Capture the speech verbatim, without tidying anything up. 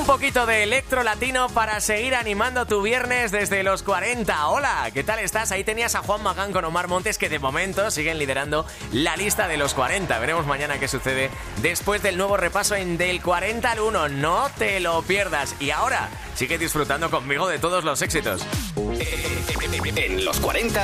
Un poquito de electro latino para seguir animando tu viernes desde los cuarenta. Hola, ¿qué tal estás? Ahí tenías a Juan Magán con Omar Montes, que de momento siguen liderando la lista de los cuarenta. Veremos mañana qué sucede después del nuevo repaso en Del cuarenta al uno. No te lo pierdas. Y ahora, sigue disfrutando conmigo de todos los éxitos. En los cuarenta